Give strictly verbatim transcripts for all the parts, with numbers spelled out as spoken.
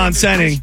John Senning.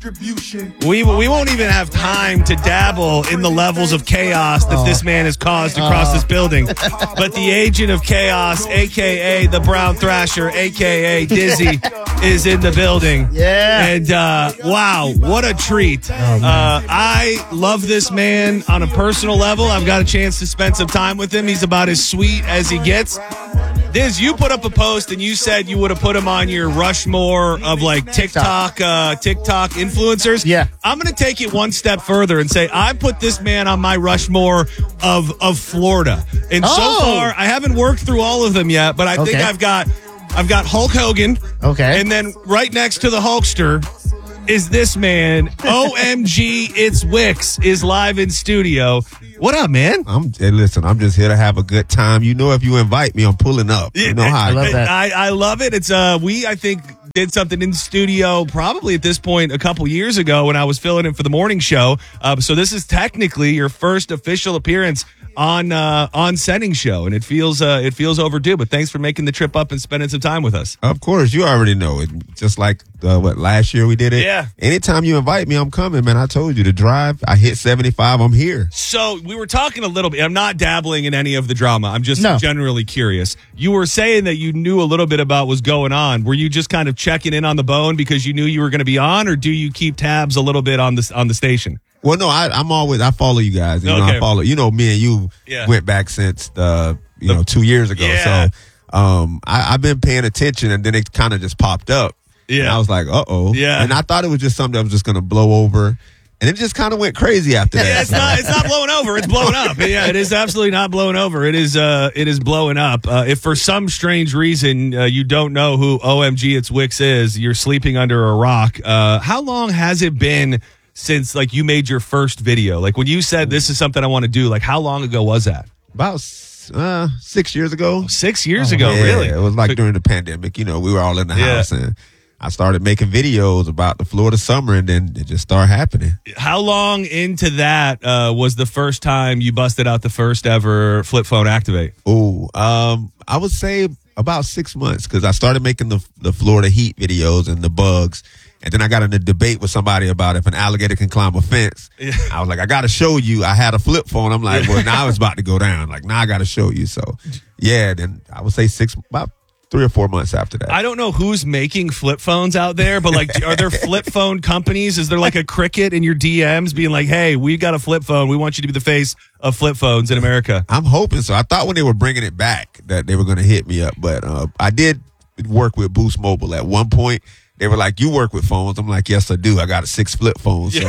We we won't even have time to dabble in the levels of chaos that oh. this man has caused across oh. this building. But the agent of chaos, a k a the Brown Thrasher, a k a. Dizzy, is in the building. Yeah. And, uh, wow, what a treat. Oh, uh, I love this man on a personal level. I've got a chance to spend some time with him. He's about as sweet as he gets. Diz, you put up a post and you said you would have put him on your Rushmore of like TikTok, uh, TikTok influencers. Yeah. I'm going to take it one step further and say I put this man on my Rushmore of, of Florida. And oh. so far, I haven't worked through all of them yet, but I okay. think I've got, I've got Hulk Hogan. Okay. And then right next to the Hulkster is this man. O M G, it's Wicks is live in studio. What up, man? I'm hey, listen. I'm just here to have a good time. You know, if you invite me, I'm pulling up. You know how I, I love that. I, I love it. It's uh, we I think did something in the studio probably at this point a couple years ago when I was filling in for the morning show. Uh, so this is technically your first official appearance on uh, on Senning Show, and it feels uh, it feels overdue. But thanks for making the trip up and spending some time with us. Of course, you already know it. Just like uh, what last year we did it. Yeah. Anytime you invite me, I'm coming, man. I told you to drive. I hit seventy-five. I'm here. So we were talking a little bit. I'm not dabbling in any of the drama. I'm just no. generally curious. You were saying that you knew a little bit about what's going on. Were you just kind of checking in on the bone because you knew you were going to be on, or do you keep tabs a little bit on the on the station? Well, no, I, I'm always, I follow you guys. You okay. know, I follow, you know, me and you yeah. went back since, the, you know, two years ago. Yeah. So, um, I, I've been paying attention, and then it kind of just popped up. Yeah. And I was like, uh-oh. Yeah. And I thought it was just something that was just going to blow over. And it just kind of went crazy after that. Yeah, it's not, it's not blowing over. It's blowing up. Yeah, it is absolutely not blowing over. It is, uh, it is blowing up. Uh, if for some strange reason uh, you don't know who O M G It's Wicks is, you're sleeping under a rock. Uh, how long has it been since like you made your first video? Like when you said this is something I want to do, like how long ago was that? About uh, six years ago. Oh, six years oh, ago, yeah, really? It was like during the pandemic. You know, we were all in the yeah. house, and I started making videos about the Florida summer, and then it just started happening. How long into that uh, was the first time you busted out the first ever flip phone activate? Oh, um, I would say about six months because I started making the the Florida heat videos and the bugs. And then I got in a debate with somebody about if an alligator can climb a fence. Yeah. I was like, I got to show you. I had a flip phone. I'm like, well, now it's about to go down. Like, now I got to show you. So, yeah, then I would say six, about three or four months after that. I don't know who's making flip phones out there, but like, are there flip phone companies? Is there like a Cricket in your D Ms being like, hey, we got a flip phone. We want you to be the face of flip phones in America? I'm hoping so. I thought when they were bringing it back that they were going to hit me up. But uh, I did work with Boost Mobile at one point. They were like, you work with phones. I'm like, yes, I do. I got a six flip phone. So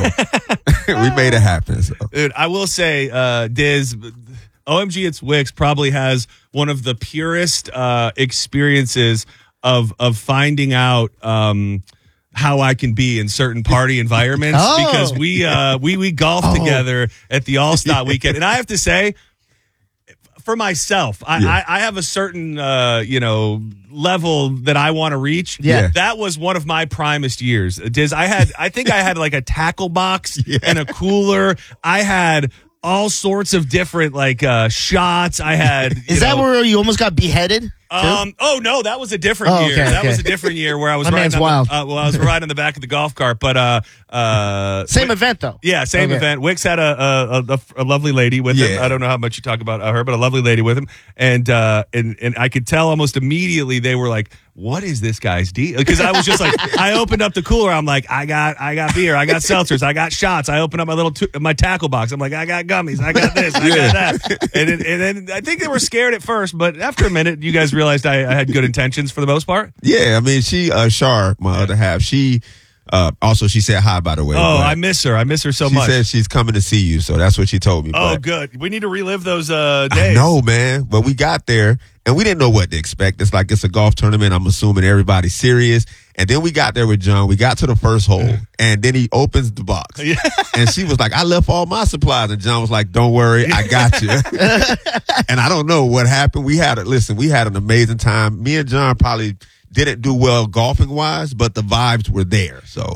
we made it happen. So. Dude, I will say, uh, Diz, O M G It's Wicks probably has one of the purest uh, experiences of of finding out um, how I can be in certain party environments oh. because we uh, we we golfed oh. together at the All-Star weekend. And I have to say, for myself, I, yeah. I, I have a certain, uh, you know, level that I want to reach. Yeah. That was one of my primest years. Diz, I had, I think I had like a tackle box yeah. and a cooler. I had all sorts of different like uh, shots. I had. Is that know, where you almost got beheaded? Um. Oh no, that was a different oh, year. okay, that okay. was a different year where I was My riding. man's on wild. The, uh, well, I was riding in the back of the golf cart, but uh, uh, same Wick, event though. Yeah, same okay. event. Wicks had a a, a a lovely lady with yeah. him. I don't know how much you talk about her, but a lovely lady with him, and uh, and and I could tell almost immediately they were like, what is this guy's deal? Because I was just like, I opened up the cooler. I'm like, I got, I got beer, I got seltzers, I got shots. I opened up my little, t- my tackle box. I'm like, I got gummies, I got this, I got that. And then, and then I think they were scared at first, but after a minute, you guys realized I, I had good intentions for the most part. Yeah, I mean, she, uh, Shar, my other half, she. Uh, also, she said hi, by the way. Oh, I miss her. I miss her so she much. She said she's coming to see you, so that's what she told me. Oh, but good. We need to relive those uh, days. I know, man. But we got there, and we didn't know what to expect. It's like it's a golf tournament. I'm assuming everybody's serious. And then we got there with John. We got to the first hole, and then he opens the box. Yeah. And she was like, I left all my supplies. And John was like, don't worry, I got you. And I don't know what happened. We had, a, listen, we had an amazing time. Me and John probably didn't do well golfing-wise, but the vibes were there, so...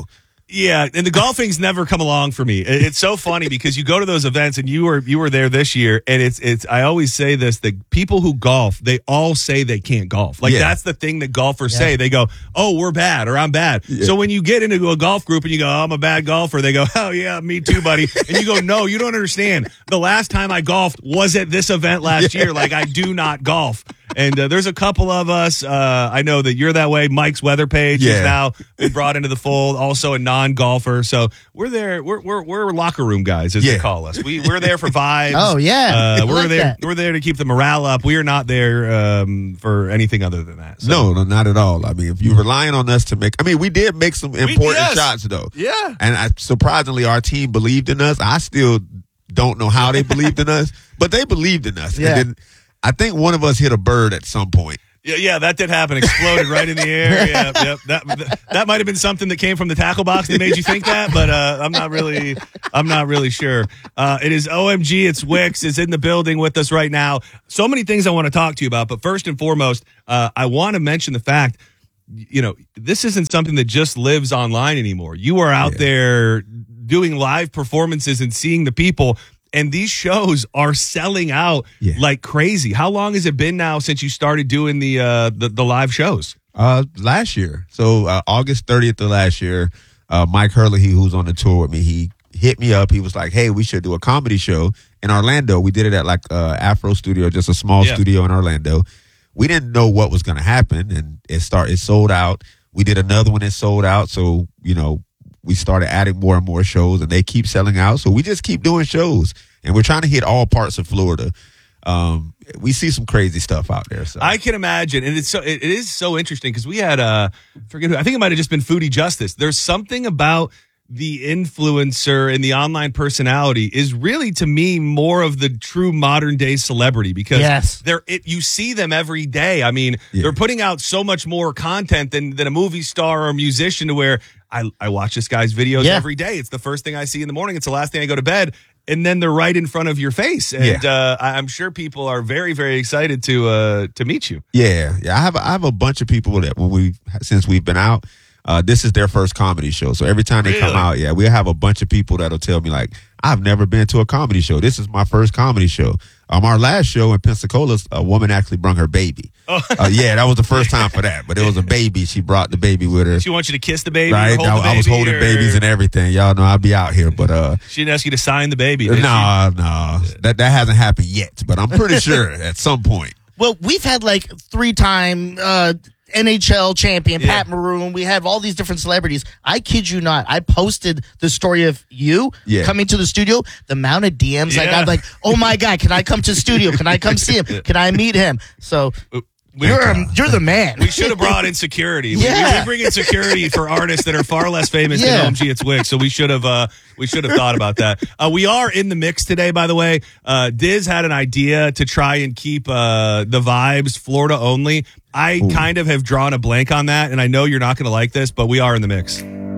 Yeah, and the golfing's never come along for me. It's so funny because you go to those events, and you were you were there this year, and it's it's. I always say this: the people who golf, they all say they can't golf. Like Yeah. that's the thing that golfers Yeah. say. They go, "Oh, we're bad," or "I'm bad." Yeah. So when you get into a golf group and you go, oh, "I'm a bad golfer," they go, "Oh yeah, me too, buddy." And you go, "No, you don't understand. The last time I golfed was at this event last year. Like I do not golf." And uh, there's a couple of us. Uh, I know that you're that way. Mike's weather page Yeah. is now been brought into the fold. Also a non-golfer. So we're there. We're we're, we're locker room guys, as Yeah. they call us. We we're there for vibes. Oh, yeah. Uh, I we're like there. that. We're there to keep the morale up. We are not there um, for anything other than that. So. No, no, not at all. I mean, if you're relying on us to make, I mean, we did make some important yes. shots though. Yeah. And I, surprisingly, our team believed in us. I still don't know how they believed in us, but they believed in us. Yeah. And then I think one of us hit a bird at some point. Yeah, yeah, that did happen. Exploded right in the air. Yeah, yep. That that, that might have been something that came from the tackle box that made you think that, but uh, I'm not really, I'm not really sure. Uh, it is O M G. It's Wix. It's in the building with us right now. So many things I want to talk to you about, but first and foremost, uh, I want to mention the fact, you know, this isn't something that just lives online anymore. You are out Yeah. there doing live performances and seeing the people. And these shows are selling out Yeah. like crazy. How long has it been now since you started doing the uh, the, the live shows? Uh, last year. So uh, August thirtieth of last year, uh, Mike Hurley, who's on the tour with me, he hit me up. He was like, "Hey, we should do a comedy show in Orlando." We did it at like uh, Afro Studio, just a small Yeah. studio in Orlando. We didn't know what was going to happen, and it start it sold out. We did another one, it sold out. So you know, we started adding more and more shows, and they keep selling out. So we just keep doing shows, and we're trying to hit all parts of Florida. Um, we see some crazy stuff out there. So I can imagine, and it's so it, it is so interesting because we had uh forget who I think it might have just been Foodie Justice. There's something about the influencer and the online personality is really, to me, more of the true modern day celebrity because Yes. they're it you see them every day. I mean, Yeah. they're putting out so much more content than than a movie star or a musician, to where I, I watch this guy's videos Yeah. every day. It's the first thing I see in the morning. It's the last thing I go to bed. And then they're right in front of your face. And Yeah. uh, I- I'm sure people are very, very excited to uh, to meet you. Yeah, yeah. I have I have a bunch of people that when we since we've been out, uh, this is their first comedy show. So every time they come Really? out, yeah, we have a bunch of people that'll tell me like, I've never been to a comedy show. This is my first comedy show. Um, our last show in Pensacola, a woman actually brought her baby. Oh. Uh, yeah, that was the first time for that. But it was a baby. She brought the baby with her. She wants you to kiss the baby. Right, or hold the I, I was baby, holding or- babies and everything. Y'all know I'll be out here, but uh, She didn't ask you to sign the baby. did she? no, no, that that hasn't happened yet. But I'm pretty sure at some point. Well, we've had like three-time uh, N H L champion Yeah. Pat Maroon. We have all these different celebrities. I kid you not. I posted the story of you Yeah. coming to the studio. The amount of D Ms I Yeah. got, like, oh my God, can I come to the studio? Can I come see him? Can I meet him? So We- you're a, you're the man. We should have brought in security. We- Yeah. We, we bring in security for artists that are far less famous Yeah. than O M G It's Wix. So we should have uh, we should have thought about that. Uh, we are in the mix today, by the way. Uh, Diz had an idea to try and keep uh, the vibes Florida only. I kind of have drawn a blank on that, and I know you're not going to like this, but we are in the mix.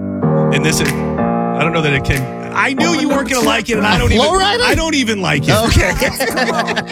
And this is, I don't know that it can. I knew you weren't going to like it, and I don't even. Flowrider? I don't even like it. Okay.